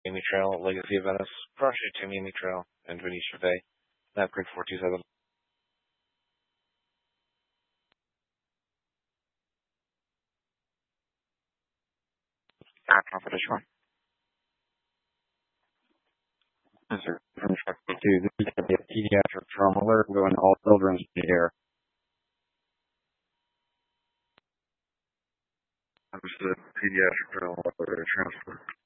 Mimi Trail, Legacy of Venice, Crochet to Mimi Trail, and Venetia Bay. Napgrid 427. Competition 1. Yes, sir. From truck 2, this is going to be a pediatric trauma alert going all children's to the air. Understood. Pediatric trauma alert transfer.